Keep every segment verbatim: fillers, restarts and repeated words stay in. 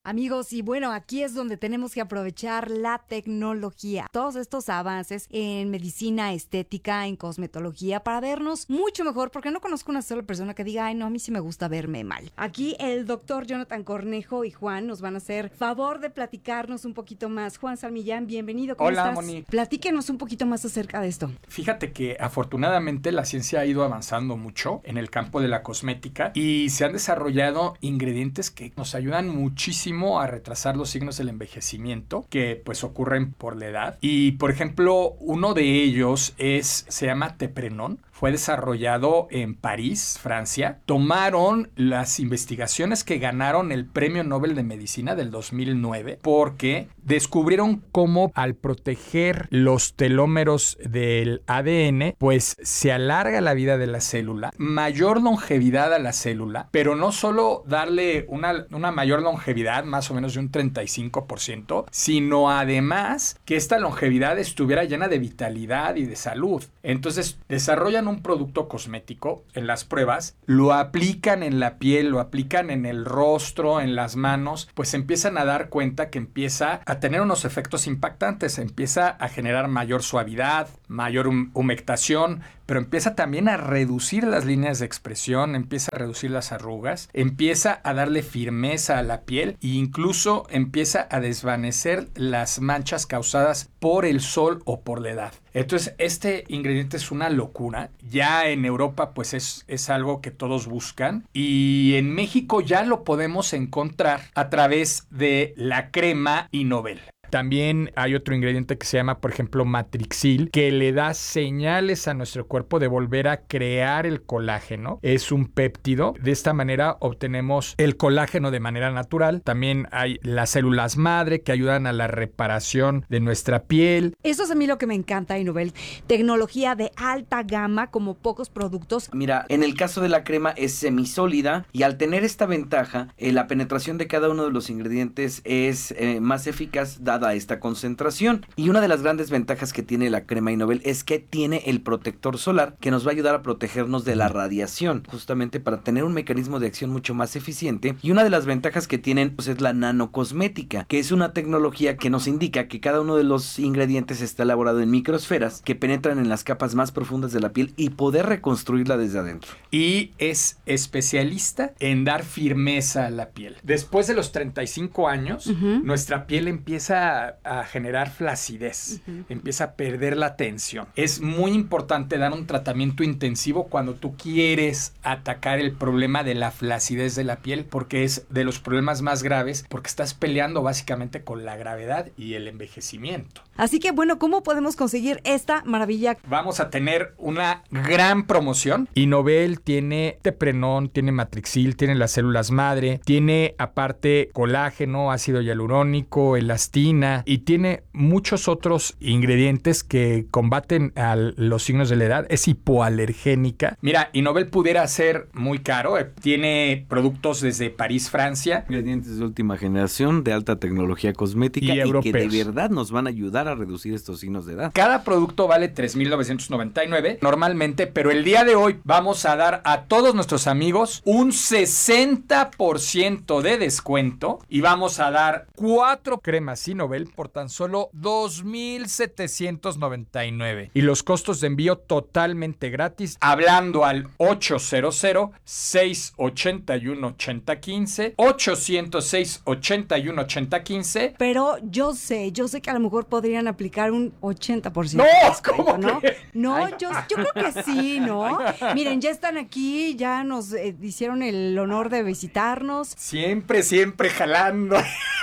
Amigos, y bueno, aquí es donde tenemos que aprovechar la tecnología, todos estos avances en medicina estética, en cosmetología, para vernos mucho mejor, porque no conozco una sola persona que diga, ay, no, a mí sí me gusta verme mal. Aquí el doctor Jonathan Cornejo y Juan nos van a hacer favor de platicarnos un poquito más. Juan Salmillán, bienvenido, ¿cómo Hola, estás? Moni. Platíquenos un poquito más acerca de esto. Fíjate que afortunadamente la ciencia ha ido avanzando mucho en el campo de la cosmética y se han desarrollado ingredientes que nos ayudan muchísimo a retrasar los signos del envejecimiento que pues ocurren por la edad. Y por ejemplo, uno de ellos es, se llama Teprenón. Fue desarrollado en París, Francia. Tomaron las investigaciones que ganaron el Premio Nobel de Medicina del dos mil nueve porque descubrieron cómo al proteger los telómeros del A D N, pues se alarga la vida de la célula, mayor longevidad a la célula, pero no solo darle una, una mayor longevidad, más o menos de un treinta y cinco por ciento, sino además que esta longevidad estuviera llena de vitalidad y de salud. Entonces desarrollan un producto cosmético en las pruebas, lo aplican en la piel, lo aplican en el rostro, en las manos, pues empiezan a dar cuenta que empieza a tener unos efectos impactantes, empieza a generar mayor suavidad, mayor hum- humectación, pero empieza también a reducir las líneas de expresión, empieza a reducir las arrugas, empieza a darle firmeza a la piel e incluso empieza a desvanecer las manchas causadas por el sol o por la edad. Entonces, este ingrediente es una locura. Ya en Europa, pues es, es algo que todos buscan. Y en México ya lo podemos encontrar a través de la crema Innovel. También hay otro ingrediente que se llama, por ejemplo, Matrixil, que le da señales a nuestro cuerpo de volver a crear el colágeno. Es un péptido. De esta manera obtenemos el colágeno de manera natural. También hay las células madre que ayudan a la reparación de nuestra piel. Eso es a mí lo que me encanta, Innovel. Tecnología de alta gama, como pocos productos. Mira, en el caso de la crema es semisólida y al tener esta ventaja, eh, la penetración de cada uno de los ingredientes es eh, más eficaz dada a esta concentración. Y una de las grandes ventajas que tiene la crema Innovel es que tiene el protector solar que nos va a ayudar a protegernos de la radiación, justamente para tener un mecanismo de acción mucho más eficiente. Y una de las ventajas que tienen pues, es la nanocosmética, que es una tecnología que nos indica que cada uno de los ingredientes está elaborado en microesferas que penetran en las capas más profundas de la piel y poder reconstruirla desde adentro. Y es especialista en dar firmeza a la piel. Después de los treinta y cinco años, uh-huh. nuestra piel empieza a, a generar flacidez, uh-huh. empieza a perder la tensión. Es muy importante dar un tratamiento intensivo cuando tú quieres atacar el problema de la flacidez de la piel, porque es de los problemas más graves, porque estás peleando básicamente con la gravedad y el envejecimiento. Así que bueno, ¿cómo podemos conseguir esta maravilla? Vamos a tener una gran promoción. Innovel tiene Teprenón, tiene Matrixil, tiene las células madre, tiene aparte colágeno, ácido hialurónico, elastina y tiene muchos otros ingredientes que combaten a los signos de la edad. Es hipoalergénica. Mira, Innovel pudiera ser muy caro. Tiene productos desde París, Francia. Ingredientes de última generación, de alta tecnología cosmética y, y que de verdad nos van a ayudar a reducir estos signos de edad. Cada producto vale tres mil novecientos noventa y nueve normalmente, pero el día de hoy vamos a dar a todos nuestros amigos un sesenta por ciento de descuento y vamos a dar cuatro cremas Innovel por tan solo dos mil setecientos noventa y nueve y los costos de envío totalmente gratis, hablando al ochocientos, seiscientos ochenta y uno, ochenta quince, ochocientos seis, ochenta y uno, ochenta quince. Pero yo sé, yo sé que a lo mejor podrían aplicar un ochenta por ciento. No, descuento, ¿cómo ¿no? que? No, yo, yo creo que sí, ¿no? Miren, ya están aquí, ya nos eh, hicieron el honor de visitarnos. Siempre, siempre jalando.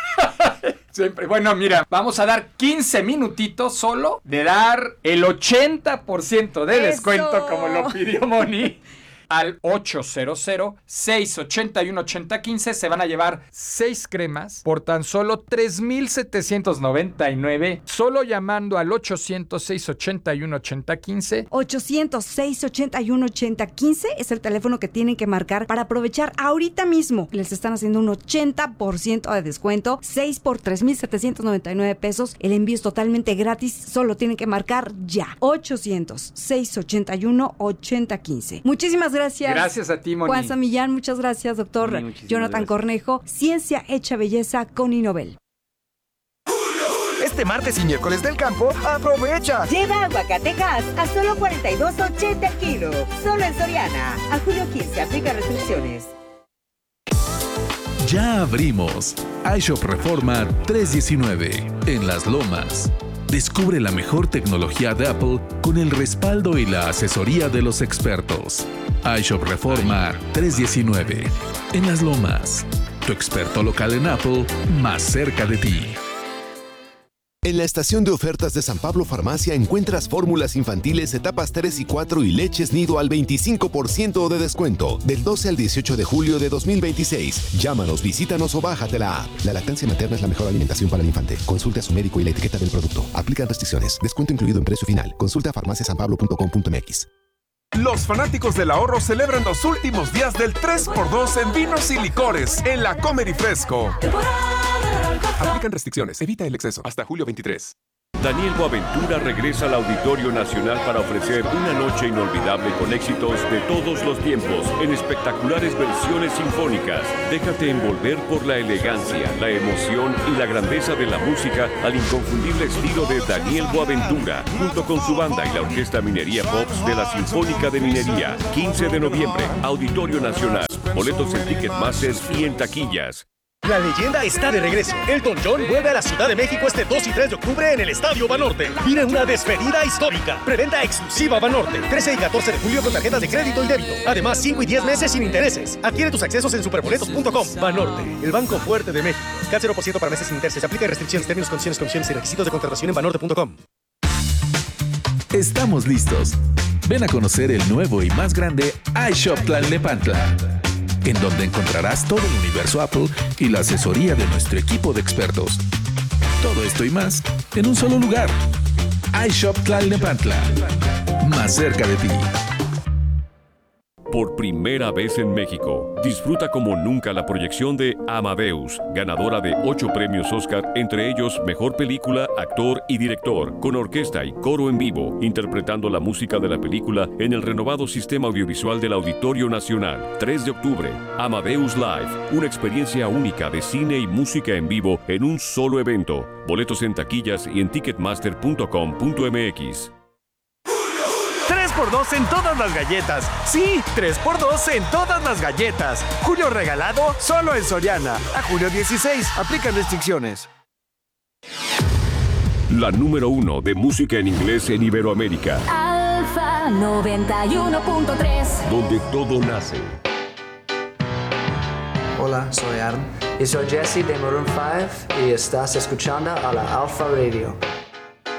Siempre. Bueno, mira, vamos a dar quince minutitos solo de dar el ochenta por ciento de descuento, ¡eso! Como lo pidió Moni. Al ochocientos, seiscientos ochenta y uno, ochenta quince se van a llevar seis cremas por tan solo tres mil setecientos noventa y nueve, solo llamando al ochocientos, seiscientos ochenta y uno, ochenta quince. ochocientos, seiscientos ochenta y uno, ochenta quince es el teléfono que tienen que marcar para aprovechar ahorita mismo. Les están haciendo un ochenta por ciento de descuento, seis por tres mil setecientos noventa y nueve pesos. El envío es totalmente gratis, solo tienen que marcar ya. ochocientos, seiscientos ochenta y uno, ochenta quince. Muchísimas gracias. gracias. Gracias a ti, Moni. Juan Samillán, muchas gracias, doctor Moni, Jonathan gracias. Cornejo. Ciencia hecha belleza con Innovel. Este martes y miércoles del campo, aprovecha. Lleva aguacate gas a solo cuarenta y dos ochenta el kilo. Solo en Soriana. A julio quince, aplica restricciones. Ya abrimos. iShop Reforma trescientos diecinueve en Las Lomas. Descubre la mejor tecnología de Apple con el respaldo y la asesoría de los expertos. iShop Reforma trescientos diecinueve en Las Lomas. Tu experto local en Apple más cerca de ti. En la estación de ofertas de San Pablo Farmacia encuentras fórmulas infantiles etapas tres y cuatro y leches nido al veinticinco por ciento de descuento del doce al dieciocho de julio de dos mil veintiséis. Llámanos, visítanos o bájate la app. La lactancia materna es la mejor alimentación para el infante. Consulte a su médico y la etiqueta del producto. Aplican restricciones. Descuento incluido en precio final. Consulta farmacia san pablo punto com punto m x. Los fanáticos del ahorro celebran los últimos días del tres por dos en vinos y licores en la Comer y Fresco. Aplican restricciones. Evita el exceso. Hasta julio veintitrés. Daniel Boaventura regresa al Auditorio Nacional para ofrecer una noche inolvidable con éxitos de todos los tiempos en espectaculares versiones sinfónicas. Déjate envolver por la elegancia, la emoción y la grandeza de la música al inconfundible estilo de Daniel Boaventura, junto con su banda y la Orquesta Minería Pops de la Sinfónica de Minería. quince de noviembre, Auditorio Nacional. Boletos en Ticketmaster y en taquillas. La leyenda está de regreso. Elton John vuelve a la Ciudad de México este dos y tres de octubre en el Estadio Banorte. Viene una despedida histórica. Preventa exclusiva Banorte. trece y catorce de julio con tarjetas de crédito y débito. Además, cinco y diez meses sin intereses. Adquiere tus accesos en superboletos punto com. Banorte, el banco fuerte de México. C A T cero por ciento para meses sin intereses. Aplica restricciones, términos, condiciones, comisiones y requisitos de contratación en banorte punto com. Estamos listos. Ven a conocer el nuevo y más grande iShop Tlalnepantla, en donde encontrarás todo el universo Apple y la asesoría de nuestro equipo de expertos. Todo esto y más en un solo lugar. iShop Tlalnepantla, más cerca de ti. Por primera vez en México, disfruta como nunca la proyección de Amadeus, ganadora de ocho premios Oscar, entre ellos Mejor Película, Actor y Director, con orquesta y coro en vivo, interpretando la música de la película en el renovado sistema audiovisual del Auditorio Nacional. tres de octubre, Amadeus Live, una experiencia única de cine y música en vivo en un solo evento. Boletos en taquillas y en ticketmaster punto com punto m x. tres por dos en todas las galletas. Sí, tres por dos en todas las galletas. Julio regalado solo en Soriana. A julio dieciséis. Aplican restricciones. La número uno de música en inglés en Iberoamérica. Alfa noventa y uno punto tres. Donde todo nace. Hola, soy Adam. Y soy Jesse de Maroon cinco y estás escuchando a la Alfa Radio.